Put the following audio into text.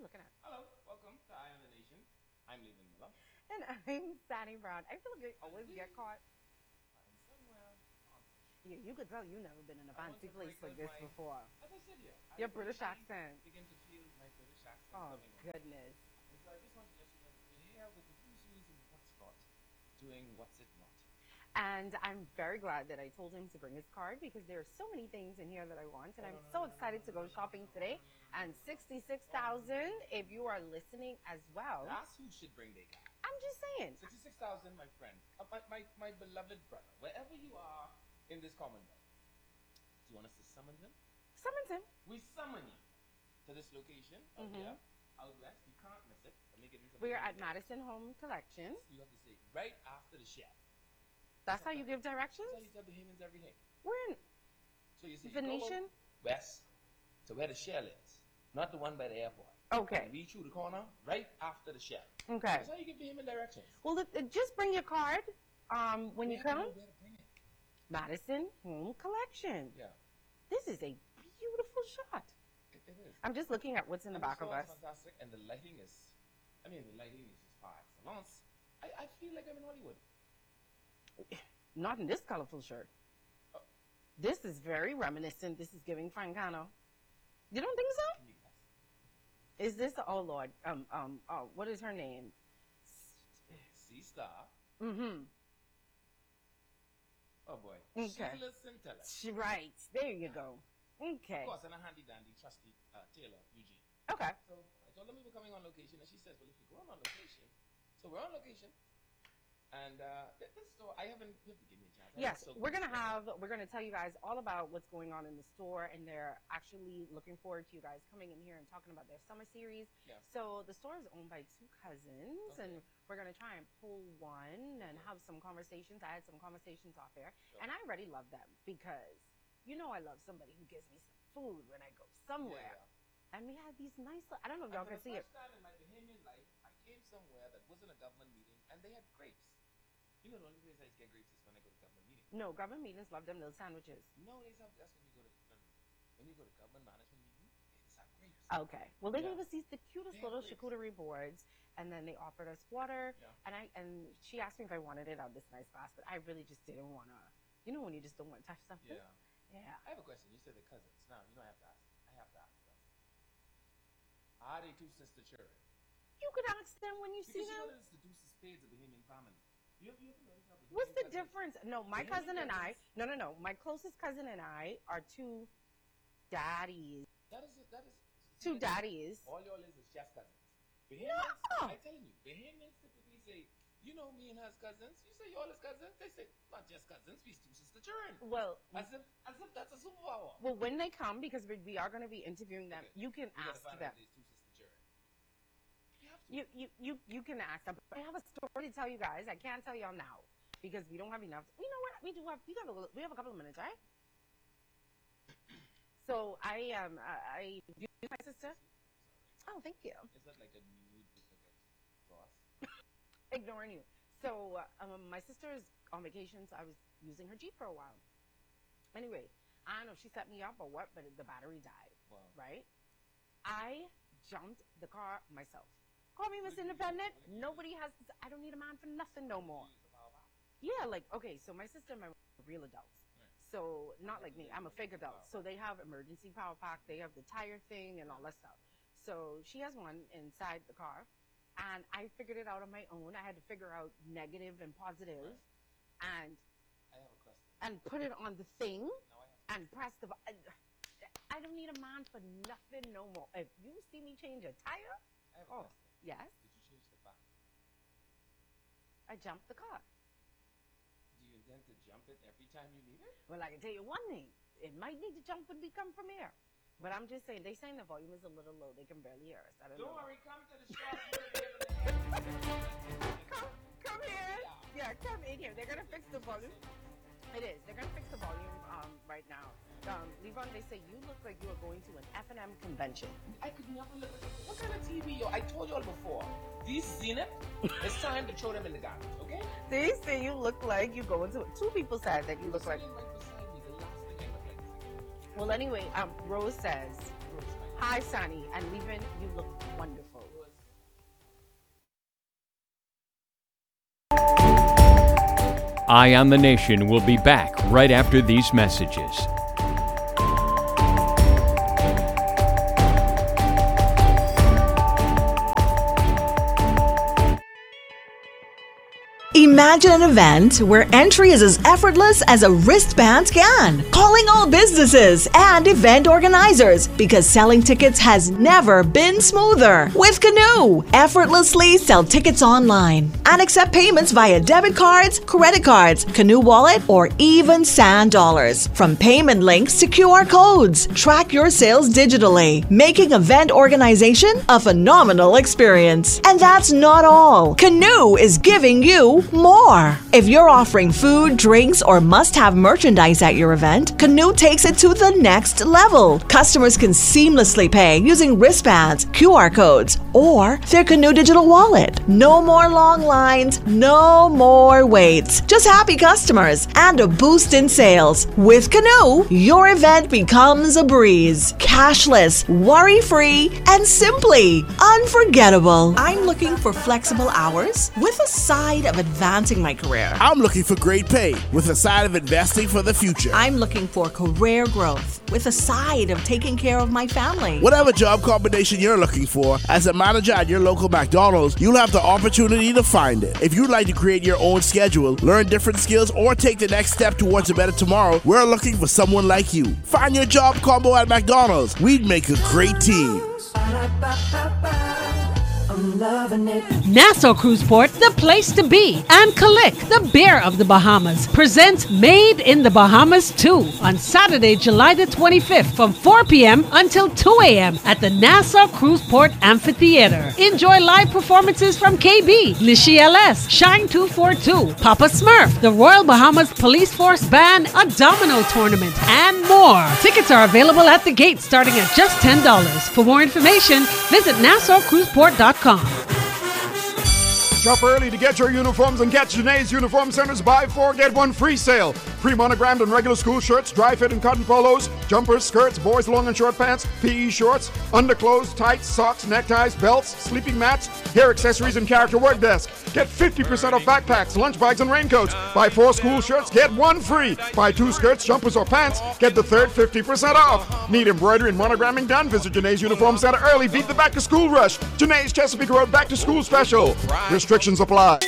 looking at? Hello, welcome to Eye on the Nation. I'm Leland Miller. And I'm Sandy Brown. I feel like I always get caught. I'm somewhere fancy. Yeah, you could tell you've never been in a I want fancy to place break like out this my- before. As I said here, Your I British really accent. begin to feel my British accent Oh, coming on. goodness. And so I just want to let you know that we're here with the Who's and What's Not, doing What's It Not. And I'm very glad that I told him to bring his card because there are so many things in here that I want. And I'm so excited to go shopping today. And 66,000 if you are listening as well. That's who should bring their guy. I'm just saying. 66,000, my friend. My beloved brother, wherever you are in this Commonwealth. Do you want us to summon them? Summons him. We summon you to this location out here, out west. You can't miss it. Let me give you some. We are at Madison Home Collection. You have to say right after the chef. That's how you give directions? That's how you tell Bahamians everything. We're in So you see, Venetian. west to where the Shell is, not the one by the airport. Okay. Reach through the corner right after the Shell. Okay. That's how you give Bahamian directions. Well, just bring your card when you They have to come. know where to bring it. Madison Home Collection. Yeah, This is a beautiful shot. it is. I'm just looking at what's in the And back of store us. is fantastic, and the lighting is, the lighting is just par excellence. I feel like I'm in Hollywood. Not in this colorful shirt. Oh. This is very reminiscent. This is giving Francano. You don't think so? Yes. Is this? Oh Lord. What is her name? C-Star. Mm-hmm. Oh boy. Okay. Sheila Sintella. Right. There you go. Okay. Of course, and a handy dandy trusty Taylor Eugene. Okay. So I told them we were coming on location, and she says, "Well, if you're going on location, so we're on location." And this store, you have to give me a chance. Yes, we're gonna tell you guys all about what's going on in the store, and they're actually looking forward to you guys coming in here and talking about their summer series. Yeah. So the store is owned by two cousins, Okay. and we're gonna try and pull one and have some conversations. I had some conversations off air, Sure. and I already love them because you know I love somebody who gives me some food when I go somewhere. Yeah. And we had these nice. I don't know if And y'all for can the see it. first time in my Bahamian life, I came somewhere that wasn't a government meeting, and they had grapes. You know, the only place I get grapes is when I go to government meetings. No, government meetings love them little sandwiches. No, that's when you go to government management meeting. It's have grapes. Okay. Well, they Yeah. gave us these the cutest They have little grapes. charcuterie boards, and then they offered us water. Yeah. And she asked me if I wanted it out of this nice glass, but I really just didn't want to. You know when you just don't want to touch something. Yeah. Yeah. I have a question. You said they're cousins. Now you don't have to ask. I have to ask this. Are they two sister children? You could ask them when you Because see you know them. there's the Deuces Spades of Bahamian family. You ever notice how What's the Bahamian cousins- difference? No, my Bahamian cousin and I. cousins- No. My closest cousin and I are two daddies. That is Two daddies. All y'all is chef cousins. Bahamians, No. I'm telling you, Bahamians typically say, you know me and her cousins. You say y'all is cousins. They say not just cousins. We two sister children. Well, As if that's a superpower. well, when they come, because we are going to be interviewing them, Okay. you can You gotta ask find them. out these two sister children. You have to. You can ask them. I have a story to tell you guys. I can't tell y'all now because we don't have enough. You know what? We have a couple of minutes, right? So I you my sister. Oh, thank you. Is that like a nude with like a cross? Ignoring you. So my sister is on vacation, so I was using her Jeep for a while. Anyway, I don't know if she set me up or what, but the battery died. Wow. Right? I jumped the car myself. Call me Miss Independent. Nobody has. I don't need a man for nothing no more. Use the power back. Yeah, like okay. So my sister and my real adults. Right. So not like me. I'm a fake adult. So they have emergency power pack. They have the tire thing and all that stuff. So she has one inside the car, and I figured it out on my own. I had to figure out negative and positive, and I have a question. put it on the thing Now I have. and press the. I don't need a man for nothing no more. If you see me change a tire, I have a oh question. yes, Did you change the back? I jumped the car. Do you intend to jump it every time you need it? Well, I can tell you one thing. It might need to jump when we come from here. But I'm just saying, they saying the volume is a little low. They can barely hear us. I don't Don't know. worry, come to the shop. You'll be able to hear Come here. Yeah, come in here. They're going to fix the volume. It is. They're going to fix the volume right now. Levon, they say you look like you are going to an F&M convention. I could never look at what kind of TV, yo? I told y'all before. These Zenith, it's time to throw them in the garbage, okay? They say you look like you go into. Two people said that you look like. Sitting right beside me, the last thing I look like is Well, anyway, Rose says. Rose, my Hi, Sunny. And leaving, you look wonderful. Eye on the Nation will be back right after these messages. Imagine an event where entry is as effortless as a wristband scan. Calling all businesses and event organizers because selling tickets has never been smoother. With Canoe, effortlessly sell tickets online and accept payments via debit cards, credit cards, Canoe Wallet, or even Sand Dollars. From payment links to QR codes, track your sales digitally, making event organization a phenomenal experience. And that's not all. Canoe is giving you more. If you're offering food, drinks, or must-have merchandise at your event, Canoe takes it to the next level. Customers can seamlessly pay using wristbands, QR codes, or their Canoe digital wallet. No more long lines, no more waits. Just happy customers and a boost in sales. With Canoe, your event becomes a breeze. Cashless, worry-free, and simply unforgettable. I'm looking for flexible hours with a side of advancing my career. I'm looking for great pay with a side of investing for the future. I'm looking for career growth with a side of taking care of my family. Whatever job combination you're looking for, as a manager at your local McDonald's, you'll have the opportunity to find it. If you'd like to create your own schedule, learn different skills, or take the next step towards a better tomorrow, we're looking for someone like you. Find your job combo at McDonald's. We'd make a great team. Nassau Cruise Port, the place to be, and Kalik, the bear of the Bahamas, presents Made in the Bahamas 2 on Saturday, July the 25th from 4 p.m. until 2 a.m. at the Nassau Cruise Port Amphitheater. Enjoy live performances from KB, Nishi LS, Shine 242, Papa Smurf, the Royal Bahamas Police Force Band, a domino tournament, and more. Tickets are available at the gate starting at just $10. For more information, visit NassauCruiseport.com. Shop early to get your uniforms and catch Janae's Uniform Center's buy 4 get 1 free sale. Pre-monogrammed and regular school shirts, dry fit and cotton polos, jumpers, skirts, boys long and short pants, PE shorts, underclothes, tights, socks, neckties, belts, sleeping mats, hair accessories, and character work desk. Get 50% off backpacks, lunch bags, and raincoats. Buy 4 school shirts, get 1 free. Buy 2 skirts, jumpers, or pants, get the third 50% off. Need embroidery and monogramming done? Visit Janae's Uniform Center early. Beat the back-to-school rush. Janae's Chesapeake Road Back-to-School Special. Restrictions apply.